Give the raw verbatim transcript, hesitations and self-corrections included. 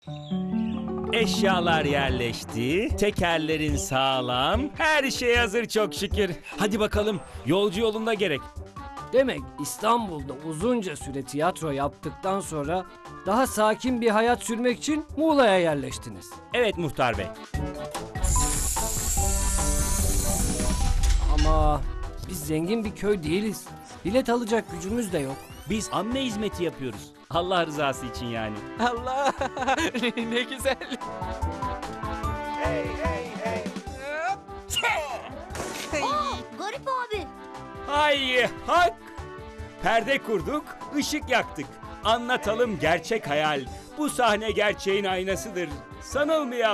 Eşyalar yerleşti, tekerlerin sağlam, her şey hazır çok şükür. Hadi bakalım, yolcu yolunda gerek. Demek İstanbul'da uzunca süre tiyatro yaptıktan sonra daha sakin bir hayat sürmek için Muğla'ya yerleştiniz. Evet muhtar bey. Ama biz zengin bir köy değiliz. Bilet alacak gücümüz de yok. Biz amme hizmeti yapıyoruz. Allah rızası için yani. Allah ne güzel. Garip abi. Hay hak! Perde kurduk, ışık yaktık. Anlatalım gerçek hayal. Bu sahne gerçeğin aynasıdır. Sanılmayan